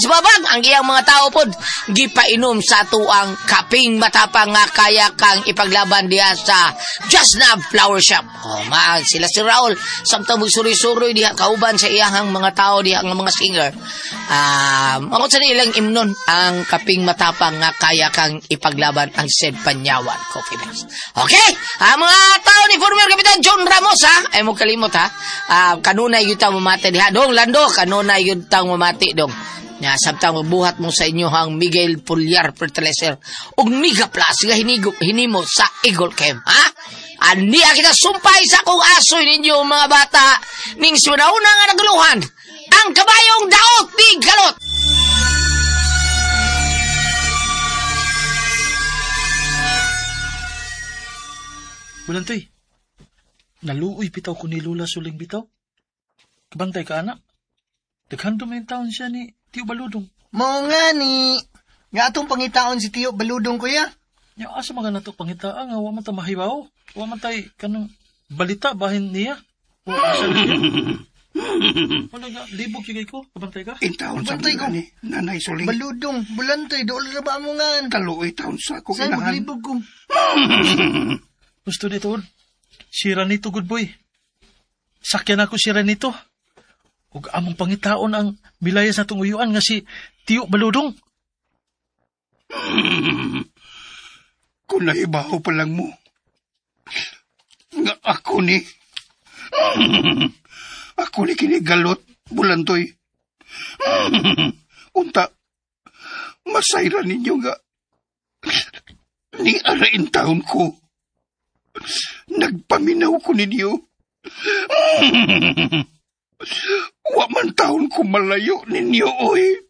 sa babag ang iyang mga tao pod gipainom sa tuang kaping matapang nga kaya kang ipaglaban diha sa Just Love Flower Shop. Maag sila si Raul samtang magsuri-suri diha kauban sa iyang mga tao diha nga mga singer. Ako sa nilang imnon ang kaping matapang nga kaya kang ipaglaban ang Sed Panyawan Coffee Beans. Okay? Mga tao ni former Kapitan John Ramos ha. Ay mo kalimot ha. Kanunay yun tang mamati diha. Dong Lando, kanunay yun tang mamati dong. Nga samtang buhat mo sa inyo ang Miguel Pulgar Fertilizer ug Mega Plus nga hinimo sa Eagle Chem ha. Aniya kita sumpay sa kong asoy ninyo mga bata ning sunauna nga naguluhan ang kabayong daot ni Galot. Bulantoy, naluoy bitaw ko ni Lula Suling bitaw. Kabantay ka, anak. Daghandom na yung taon siya ni Tiyo Baludong. Mo nga ni, nga atong pangitaon si Tiyo Baludong kuya. Ya, asa mga nato pangitaan nga, waman ta mahibaw. Waman tay kanang balita bahin niya. O asa niya. Wala nga, libog yung ko. Kabantay ka? Taon sa mga ni Nanay Suling. Baludong, bulantoy, doon na ba mo nga? Kaluoy taon sa ako Saan inahan. maglibog ko? Gusto nito, si Ranito, good boy. Sakyan ako si Ranito. Ug among pangitaon ang bilayas na tunguyuan nga si Tiyo Baludong. Kung naibaho pa lang mo. Nga ako ni. Ako ni kinigalot, Bulantoy. Unta, masayra ninyo nga. Ni arain taon ko. Nagpaminaw ko ninyo. Wa man taon ko malayo ninyo, oy.